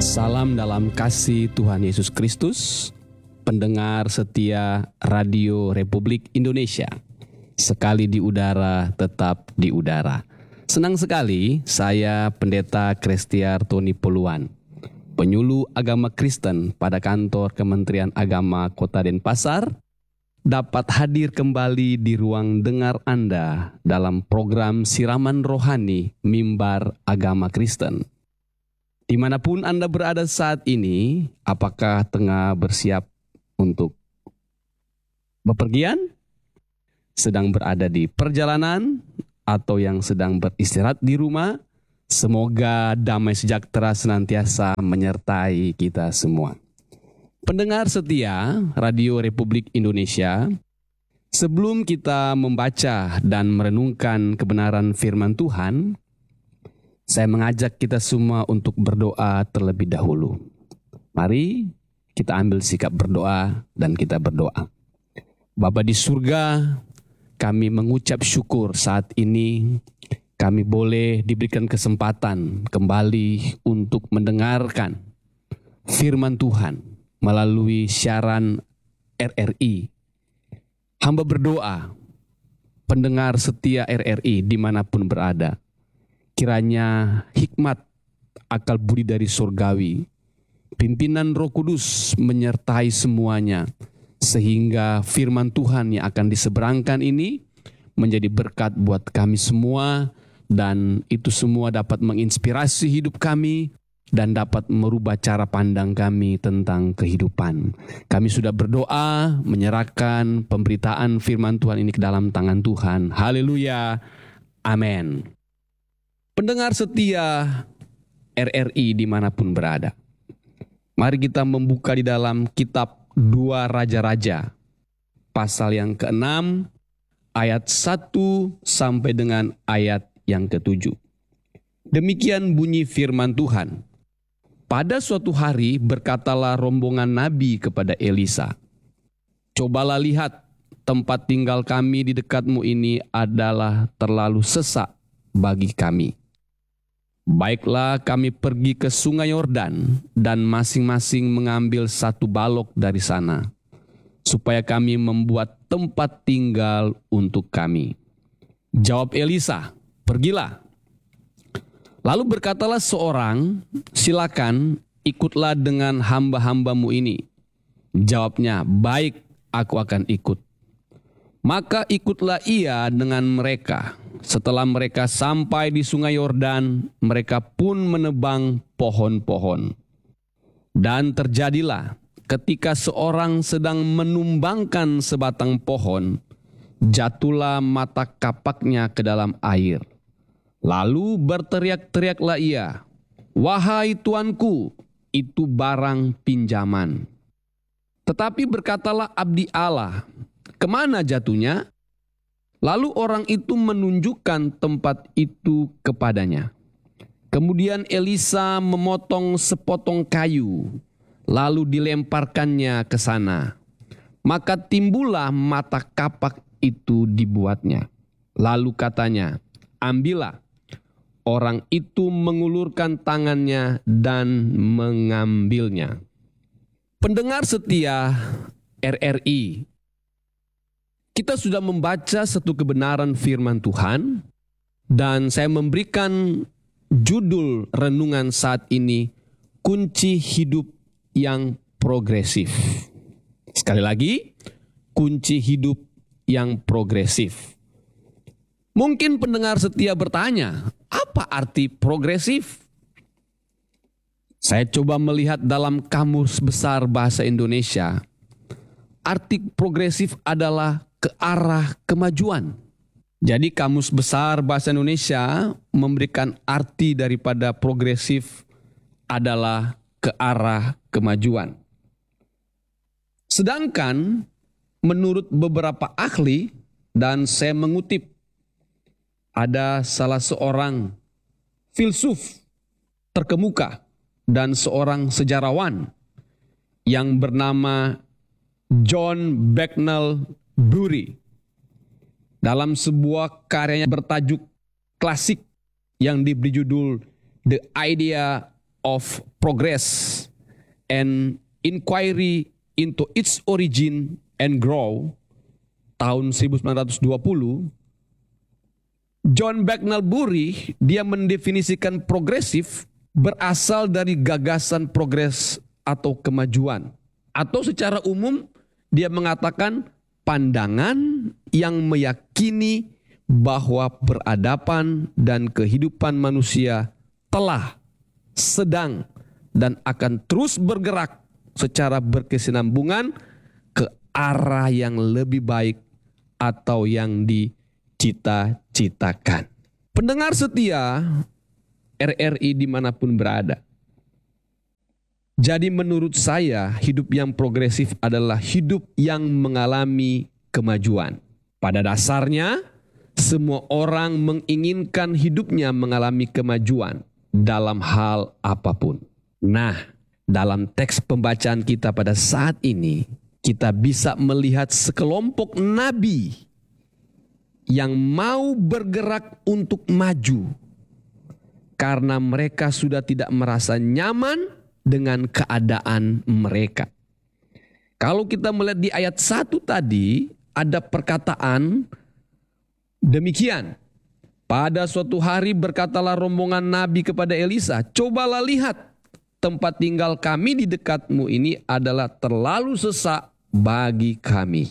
Salam dalam kasih Tuhan Yesus Kristus, pendengar setia Radio Republik Indonesia. Sekali di udara, tetap di udara. Senang sekali saya Pendeta Krestiar Tony Poluan, penyuluh agama Kristen pada kantor Kementerian Agama Kota Denpasar, dapat hadir kembali di ruang dengar Anda dalam program Siraman Rohani Mimbar Agama Kristen. Dimanapun Anda berada saat ini, apakah tengah bersiap untuk bepergian? Sedang berada di perjalanan? Atau yang sedang beristirahat di rumah? Semoga damai sejahtera senantiasa menyertai kita semua. Pendengar setia Radio Republik Indonesia, sebelum kita membaca dan merenungkan kebenaran firman Tuhan, saya mengajak kita semua untuk berdoa terlebih dahulu. Mari kita ambil sikap berdoa dan kita berdoa. Bapa di surga, kami mengucap syukur saat ini kami boleh diberikan kesempatan kembali untuk mendengarkan firman Tuhan melalui siaran RRI. Hamba berdoa, pendengar setia RRI dimanapun berada, kiranya hikmat, akal budi dari surgawi, pimpinan Roh Kudus menyertai semuanya, sehingga firman Tuhan yang akan diseberangkan ini menjadi berkat buat kami semua, dan itu semua dapat menginspirasi hidup kami dan dapat merubah cara pandang kami tentang kehidupan. Kami sudah berdoa menyerahkan pemberitaan firman Tuhan ini ke dalam tangan Tuhan. Haleluya. Amin. Pendengar setia RRI dimanapun berada, mari kita membuka di dalam kitab 2 Raja-Raja, pasal yang ke-6, ayat 1 sampai dengan ayat yang ke-7. Demikian bunyi firman Tuhan. Pada suatu hari berkatalah rombongan nabi kepada Elisa, "Cobalah lihat, tempat tinggal kami di dekatmu ini adalah terlalu sesak bagi kami. Baiklah, kami pergi ke sungai Yordan dan masing-masing mengambil 1 balok dari sana, supaya kami membuat tempat tinggal untuk kami." Jawab Elisa, "Pergilah." Lalu berkatalah seorang, "Silakan, ikutlah dengan hamba-hambamu ini." Jawabnya, "Baik, aku akan ikut." Maka ikutlah ia dengan mereka. Setelah mereka sampai di sungai Yordan, mereka pun menebang pohon-pohon. Dan terjadilah ketika seorang sedang menumbangkan sebatang pohon, jatuhlah mata kapaknya ke dalam air. Lalu berteriak-teriaklah ia, "Wahai tuanku, itu barang pinjaman." Tetapi berkatalah abdi Allah, "Kemana jatuhnya?" Lalu orang itu menunjukkan tempat itu kepadanya. Kemudian Elisa memotong sepotong kayu, lalu dilemparkannya ke sana. Maka timbullah mata kapak itu dibuatnya. Lalu katanya, "Ambillah." Orang itu mengulurkan tangannya dan mengambilnya. Pendengar setia RRI, kita sudah membaca satu kebenaran firman Tuhan, dan saya memberikan judul renungan saat ini, kunci hidup yang progresif. Sekali lagi, kunci hidup yang progresif. Mungkin pendengar setia bertanya, apa arti progresif? Saya coba melihat dalam Kamus Besar Bahasa Indonesia. Arti progresif adalah ke arah kemajuan. Jadi Kamus Besar Bahasa Indonesia memberikan arti daripada progresif adalah ke arah kemajuan. Sedangkan menurut beberapa ahli, dan saya mengutip, ada salah seorang filsuf terkemuka dan seorang sejarawan yang bernama John Bracknell Bury, dalam sebuah karyanya bertajuk klasik yang diberi judul The Idea of Progress and Inquiry into its Origin and Growth tahun 1920, John Bracknell Bury dia mendefinisikan progresif berasal dari gagasan progres atau kemajuan. Atau secara umum dia mengatakan pandangan yang meyakini bahwa peradaban dan kehidupan manusia telah, sedang, dan akan terus bergerak secara berkesinambungan ke arah yang lebih baik atau yang dicita-citakan. Pendengar setia RRI dimanapun berada. Jadi menurut saya hidup yang progresif adalah hidup yang mengalami kemajuan. Pada dasarnya semua orang menginginkan hidupnya mengalami kemajuan dalam hal apapun. Nah, dalam teks pembacaan kita pada saat ini, kita bisa melihat sekelompok nabi yang mau bergerak untuk maju karena mereka sudah tidak merasa nyaman dengan keadaan mereka. Kalau kita melihat di ayat 1 tadi, ada perkataan demikian. Pada suatu hari berkatalah rombongan nabi kepada Elisa, "Cobalah lihat, tempat tinggal kami di dekatmu ini adalah terlalu sesak bagi kami."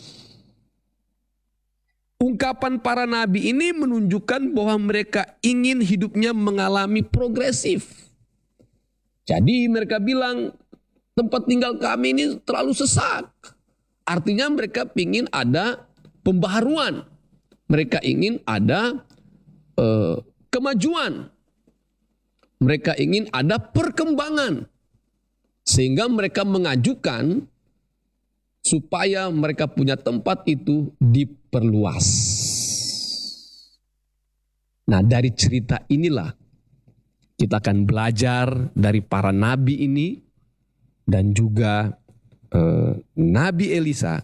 Ungkapan para nabi ini menunjukkan bahwa mereka ingin hidupnya mengalami progresif. Jadi mereka bilang, tempat tinggal kami ini terlalu sesak. Artinya mereka ingin ada pembaharuan. Mereka ingin ada kemajuan. Mereka ingin ada perkembangan. Sehingga mereka mengajukan supaya mereka punya tempat itu diperluas. Nah, dari cerita inilah kita akan belajar dari para nabi ini dan juga Nabi Elisa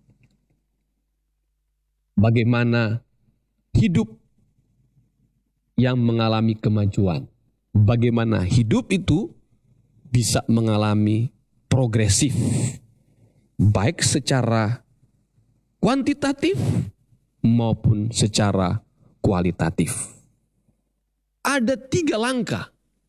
bagaimana hidup yang mengalami kemajuan. Bagaimana hidup itu bisa mengalami progresif. Baik secara kuantitatif maupun secara kualitatif. Ada 3 langkah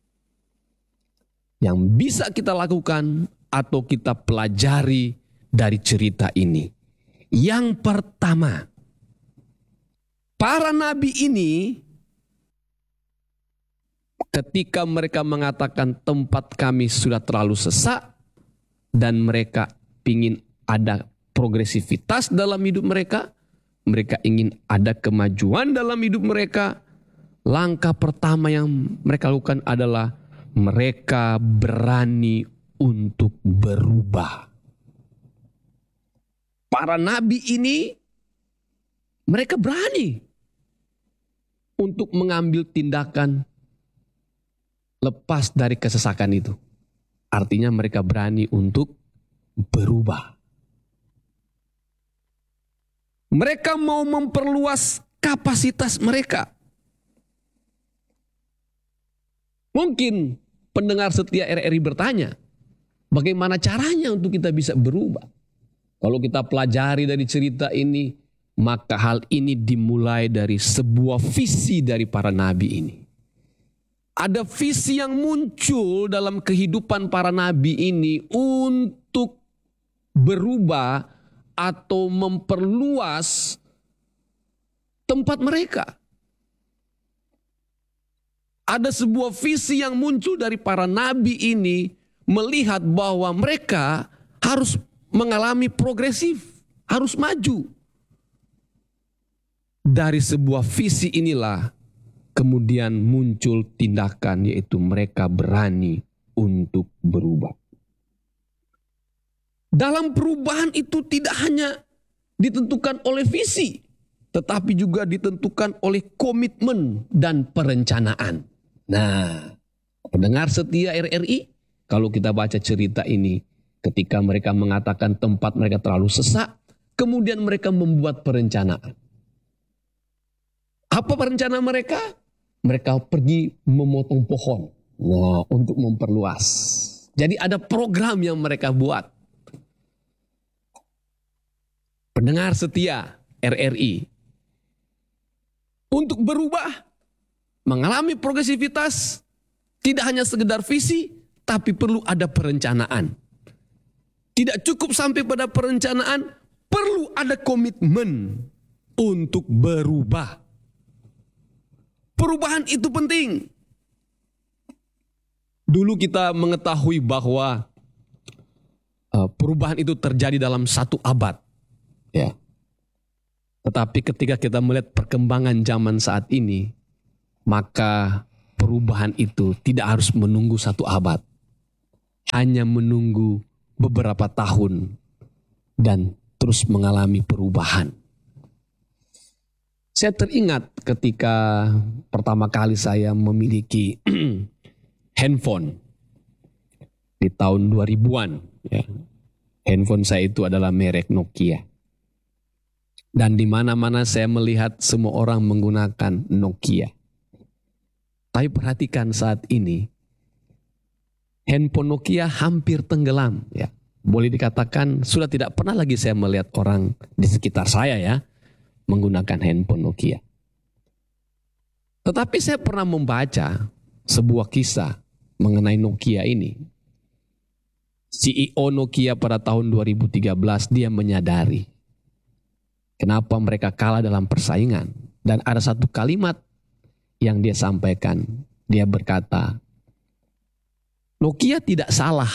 yang bisa kita lakukan atau kita pelajari dari cerita ini. Yang pertama, para nabi ini ketika mereka mengatakan tempat kami sudah terlalu sesak dan mereka ingin ada progresivitas dalam hidup mereka, mereka ingin ada kemajuan dalam hidup mereka, langkah pertama yang mereka lakukan adalah mereka berani untuk berubah. Para nabi ini mereka berani untuk mengambil tindakan lepas dari kesesakan itu. Artinya mereka berani untuk berubah. Mereka mau memperluas kapasitas mereka. Mungkin pendengar setia RRI bertanya, bagaimana caranya untuk kita bisa berubah? Kalau kita pelajari dari cerita ini, maka hal ini dimulai dari sebuah visi dari para nabi ini. Ada visi yang muncul dalam kehidupan para nabi ini untuk berubah atau memperluas tempat mereka. Ada sebuah visi yang muncul dari para nabi ini melihat bahwa mereka harus mengalami progresif, harus maju. Dari sebuah visi inilah kemudian muncul tindakan, yaitu mereka berani untuk berubah. Dalam perubahan itu tidak hanya ditentukan oleh visi, tetapi juga ditentukan oleh komitmen dan perencanaan. Nah, pendengar setia RRI, kalau kita baca cerita ini, ketika mereka mengatakan tempat mereka terlalu sesak, kemudian mereka membuat perencanaan. Apa perencanaan mereka? Mereka pergi memotong pohon. Nah, untuk memperluas. Jadi ada program yang mereka buat. Pendengar setia RRI. Untuk berubah, mengalami progresivitas, tidak hanya sekedar visi, tapi perlu ada perencanaan. Tidak cukup sampai pada perencanaan, perlu ada komitmen untuk berubah. Perubahan itu penting. Dulu kita mengetahui bahwa perubahan itu terjadi dalam 1 abad. Ya. Tetapi ketika kita melihat perkembangan zaman saat ini, maka perubahan itu tidak harus menunggu 1 abad. Hanya menunggu beberapa tahun dan terus mengalami perubahan. Saya teringat ketika pertama kali saya memiliki handphone di tahun 2000-an. Ya. Handphone saya itu adalah merek Nokia. Dan di mana-mana saya melihat semua orang menggunakan Nokia. Tapi perhatikan saat ini, handphone Nokia hampir tenggelam. Ya. Boleh dikatakan sudah tidak pernah lagi saya melihat orang di sekitar saya ya menggunakan handphone Nokia. Tetapi saya pernah membaca sebuah kisah mengenai Nokia ini. CEO Nokia pada tahun 2013 dia menyadari kenapa mereka kalah dalam persaingan. Dan ada satu kalimat yang dia sampaikan. Dia berkata, Nokia tidak salah,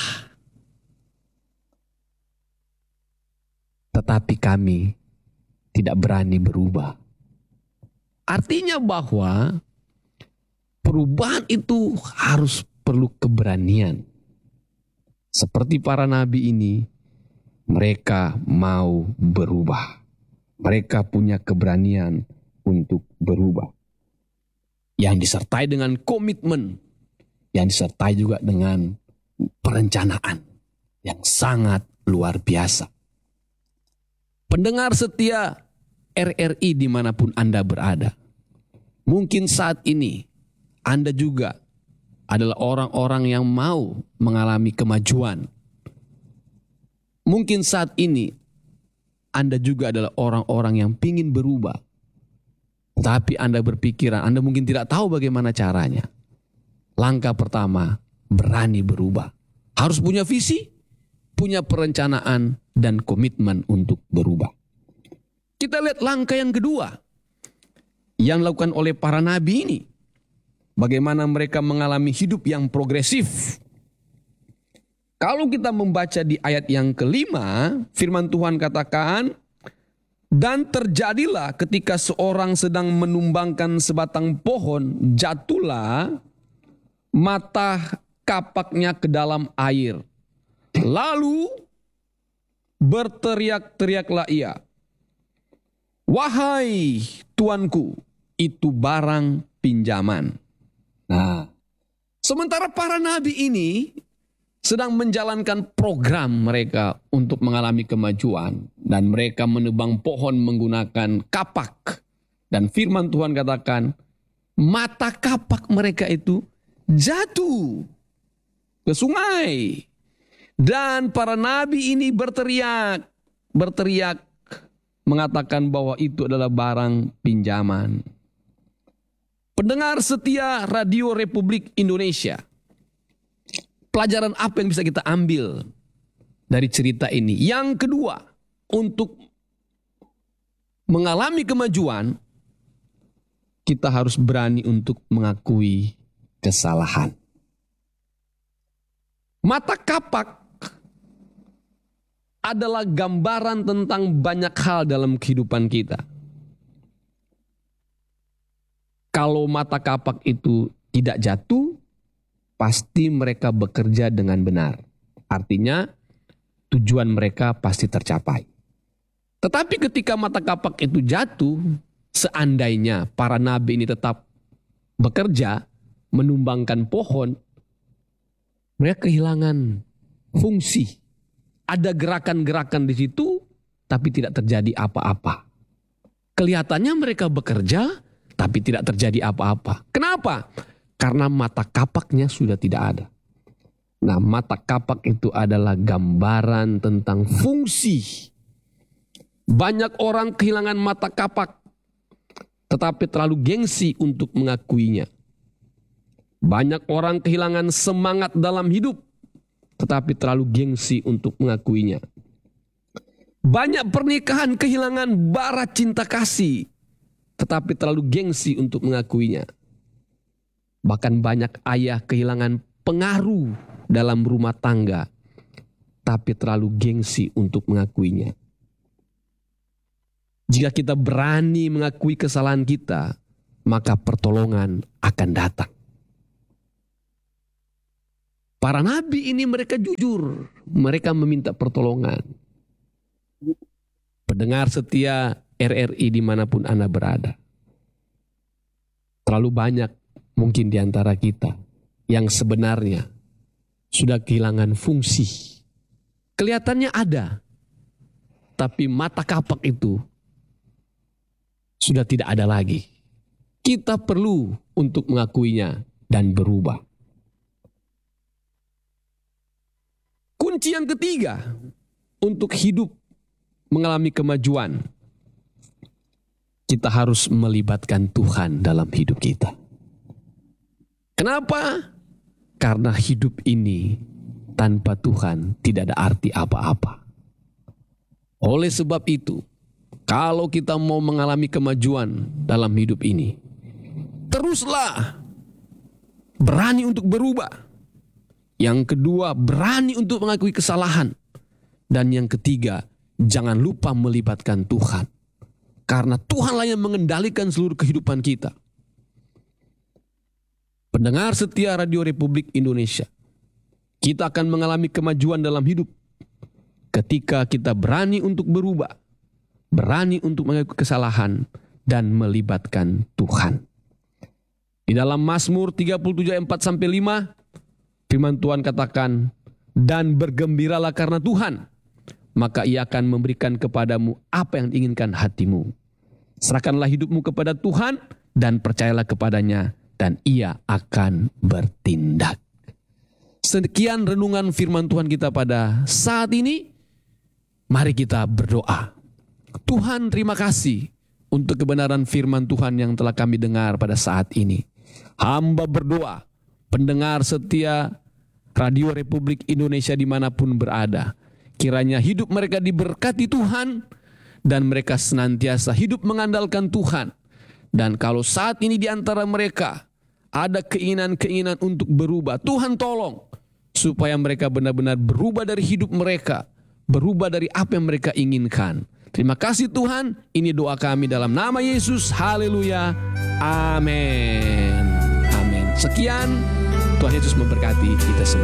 tetapi kami tidak berani berubah. Artinya bahwa perubahan itu harus perlu keberanian. Seperti para nabi ini, mereka mau berubah. Mereka punya keberanian untuk berubah. Yang disertai dengan komitmen. Yang disertai juga dengan perencanaan yang sangat luar biasa. Pendengar setia RRI dimanapun Anda berada. Mungkin saat ini Anda juga adalah orang-orang yang mau mengalami kemajuan. Mungkin saat ini Anda juga adalah orang-orang yang ingin berubah. Tapi Anda berpikiran, Anda mungkin tidak tahu bagaimana caranya. Langkah pertama, berani berubah. Harus punya visi, punya perencanaan, dan komitmen untuk berubah. Kita lihat langkah yang kedua yang dilakukan oleh para nabi ini. Bagaimana mereka mengalami hidup yang progresif. Kalau kita membaca di ayat yang kelima, firman Tuhan katakan, dan terjadilah ketika seorang sedang menumbangkan sebatang pohon, jatuhlah mata kapaknya ke dalam air. Lalu berteriak-teriaklah ia, wahai tuanku, itu barang pinjaman. Nah, sementara para nabi ini sedang menjalankan program mereka untuk mengalami kemajuan. Dan mereka menebang pohon menggunakan kapak. Dan firman Tuhan katakan, mata kapak mereka itu jatuh ke sungai. Dan para nabi ini berteriak mengatakan bahwa itu adalah barang pinjaman. Pendengar setia Radio Republik Indonesia, pelajaran apa yang bisa kita ambil dari cerita ini? Yang kedua, untuk mengalami kemajuan, kita harus berani untuk mengakui kesalahan. Mata kapak adalah gambaran tentang banyak hal dalam kehidupan kita. Kalau mata kapak itu tidak jatuh, pasti mereka bekerja dengan benar. Artinya tujuan mereka pasti tercapai. Tetapi ketika mata kapak itu jatuh, seandainya para nabi ini tetap bekerja, menumbangkan pohon, mereka kehilangan fungsi. Ada gerakan-gerakan di situ, tapi tidak terjadi apa-apa. Kelihatannya mereka bekerja, tapi tidak terjadi apa-apa. Kenapa? Karena mata kapaknya sudah tidak ada. Nah, mata kapak itu adalah gambaran tentang fungsi. Banyak orang kehilangan mata kapak, tetapi terlalu gengsi untuk mengakuinya. Banyak orang kehilangan semangat dalam hidup, tetapi terlalu gengsi untuk mengakuinya. Banyak pernikahan kehilangan bara cinta kasih, tetapi terlalu gengsi untuk mengakuinya. Bahkan banyak ayah kehilangan pengaruh dalam rumah tangga, tapi terlalu gengsi untuk mengakuinya. Jika kita berani mengakui kesalahan kita, maka pertolongan akan datang. Para nabi ini mereka jujur, mereka meminta pertolongan. Pendengar setia RRI dimanapun Anda berada. Terlalu banyak mungkin di antara kita yang sebenarnya sudah kehilangan fungsi. Kelihatannya ada, tapi mata kapak itu sudah tidak ada lagi. Kita perlu untuk mengakuinya dan berubah. Kunci yang ketiga untuk hidup mengalami kemajuan, kita harus melibatkan Tuhan dalam hidup kita. Kenapa? Karena hidup ini tanpa Tuhan tidak ada arti apa-apa. Oleh sebab itu, kalau kita mau mengalami kemajuan dalam hidup ini, teruslah berani untuk berubah. Yang kedua, berani untuk mengakui kesalahan. Dan yang ketiga, jangan lupa melibatkan Tuhan. Karena Tuhanlah yang mengendalikan seluruh kehidupan kita. Pendengar setia Radio Republik Indonesia, kita akan mengalami kemajuan dalam hidup ketika kita berani untuk berubah, berani untuk mengakui kesalahan, dan melibatkan Tuhan. Di dalam Mazmur 37 ayat 4-5, firman Tuhan katakan, dan bergembiralah karena Tuhan, maka Ia akan memberikan kepadamu apa yang diinginkan hatimu. Serahkanlah hidupmu kepada Tuhan dan percayalah kepadanya, dan Ia akan bertindak. Sekian renungan firman Tuhan kita pada saat ini. Mari kita berdoa. Tuhan, terima kasih untuk kebenaran firman Tuhan yang telah kami dengar pada saat ini. Hamba berdoa, pendengar setia Radio Republik Indonesia dimanapun berada, kiranya hidup mereka diberkati Tuhan, dan mereka senantiasa hidup mengandalkan Tuhan. Dan kalau saat ini di antara mereka ada keinginan-keinginan untuk berubah, Tuhan tolong supaya mereka benar-benar berubah dari hidup mereka, berubah dari apa yang mereka inginkan. Terima kasih Tuhan, ini doa kami dalam nama Yesus, haleluya, amin. Amin. Sekian, Tuhan Yesus memberkati kita semua.